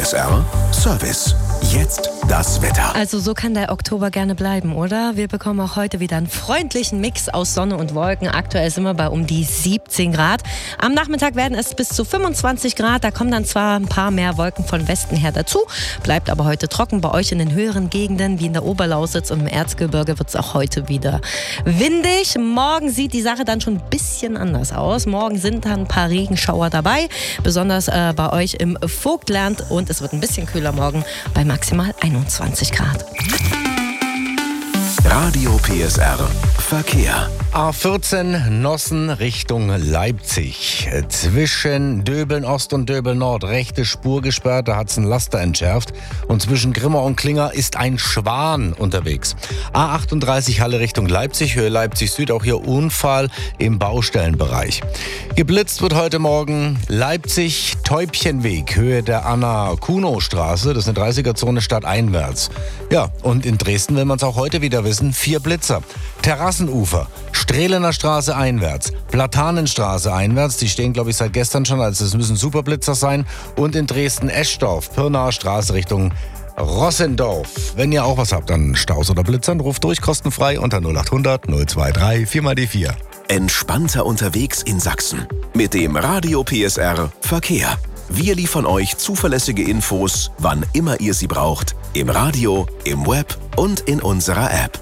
PSR Service. Jetzt das Wetter. Also so kann der Oktober gerne bleiben, oder? Wir bekommen auch heute wieder einen freundlichen Mix aus Sonne und Wolken. Aktuell sind wir bei um die 17 Grad. Am Nachmittag werden es bis zu 25 Grad. Da kommen dann zwar ein paar mehr Wolken von Westen her dazu, bleibt aber heute trocken. Bei euch in den höheren Gegenden, wie in der Oberlausitz und im Erzgebirge, wird es auch heute wieder windig. Morgen sieht die Sache dann schon ein bisschen anders aus. Morgen sind dann ein paar Regenschauer dabei, besonders bei euch im Vogtland. Und es wird ein bisschen kühler morgen bei maximal 21 Grad. Radio PSR Verkehr. A14 Nossen Richtung Leipzig. Zwischen Döbeln Ost und Döbeln Nord rechte Spur gesperrt, da hat es ein Laster entschärft. Und zwischen Grimma und Klinger ist ein Schwan unterwegs. A38 Halle Richtung Leipzig, Höhe Leipzig Süd, auch hier Unfall im Baustellenbereich. Geblitzt wird heute Morgen Leipzig-Täubchenweg, Höhe der Anna-Kuno-Straße. Das ist eine 30er-Zone stadteinwärts. Ja, und in Dresden will man es auch heute wieder wissen. 4 Blitzer. Terrassenufer, Strehlener Straße einwärts, Platanenstraße einwärts, die stehen glaube ich seit gestern schon, also es müssen Superblitzer sein. Und in Dresden-Eschdorf, Pirnaer Straße Richtung Rossendorf. Wenn ihr auch was habt an Staus oder Blitzern, ruft durch, kostenfrei unter 0800 023 4x4. Entspannter unterwegs in Sachsen. Mit dem Radio PSR Verkehr. Wir liefern euch zuverlässige Infos, wann immer ihr sie braucht. Im Radio, im Web und in unserer App.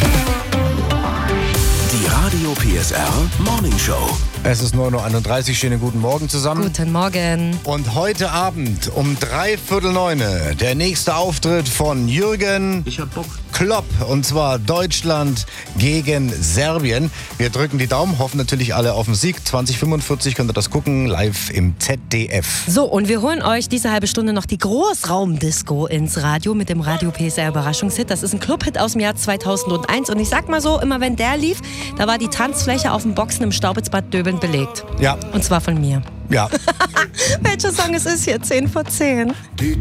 Die Radio PSR Morning Show. Es ist 9.31 Uhr, schönen guten Morgen zusammen. Guten Morgen. Und heute Abend um 8:45 der nächste Auftritt von Jürgen Klopp. Und zwar Deutschland gegen Serbien. Wir drücken die Daumen, hoffen natürlich alle auf den Sieg. 2045 könnt ihr das gucken, live im ZDF. So, und wir holen euch diese halbe Stunde noch die Großraumdisco ins Radio mit dem Radio PSR Überraschungshit. Das ist ein Clubhit aus dem Jahr 2001. Und ich sag mal so, immer wenn der lief, da war die Tanzfläche auf dem Boxen im Staubitzbad Döbeln belegt. Ja. Und zwar von mir. Ja. Welcher Song es ist hier? 10 vor 10.